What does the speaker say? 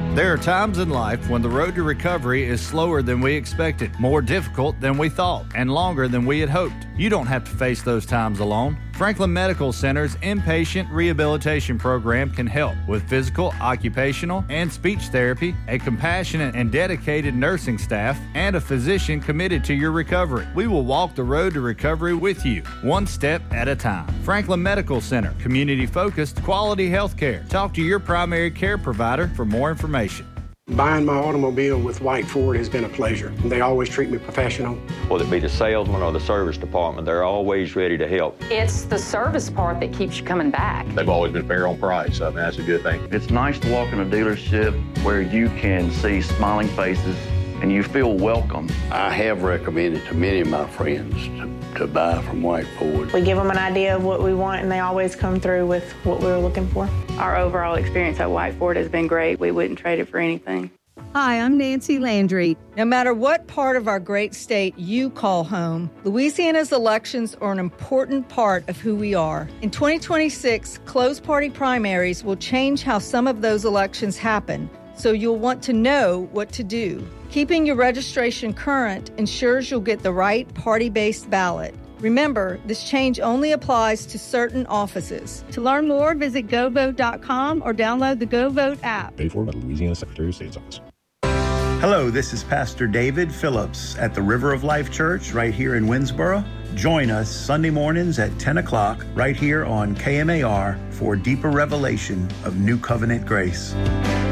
There are times in life when the road to recovery is slower than we expected, more difficult than we thought, and longer than we had hoped. You don't have to face those times alone. Franklin Medical Center's inpatient rehabilitation program can help with physical, occupational, and speech therapy, a compassionate and dedicated nursing staff, and a physician committed to your recovery. We will walk the road to recovery with you, one step at a time. Franklin Medical Center, community-focused, quality health care. Talk to your primary care provider for more information. Buying my automobile with White Ford has been a pleasure. They always treat me professional. Whether it be the salesman or the service department, they're always ready to help. It's the service part that keeps you coming back. They've always been fair on price. I mean, that's a good thing. It's nice to walk in a dealership where you can see smiling faces and you feel welcome. I have recommended to many of my friends to buy from White Ford. We give them an idea of what we want, and they always come through with what we were looking for. Our overall experience at White Ford has been great. We wouldn't trade it for anything. Hi, I'm Nancy Landry. No matter what part of our great state you call home, Louisiana's elections are an important part of who we are. In 2026, closed party primaries will change how some of those elections happen, so you'll want to know what to do. Keeping your registration current ensures you'll get the right party-based ballot. Remember, this change only applies to certain offices. To learn more, visit GoVote.com or download the GoVote app. Paid for by the Louisiana Secretary of State's office. Hello, this is Pastor David Phillips at the River of Life Church right here in Winnsboro. Join us Sunday mornings at 10 o'clock right here on KMAR for deeper revelation of New Covenant grace.